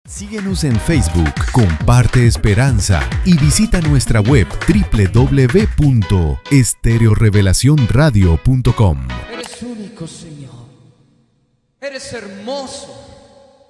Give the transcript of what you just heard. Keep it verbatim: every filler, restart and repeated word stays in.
Síguenos en Facebook, comparte esperanza y visita nuestra web doble u doble u doble u punto estéreo revelación radio punto com. Eres único, Señor. Eres hermoso.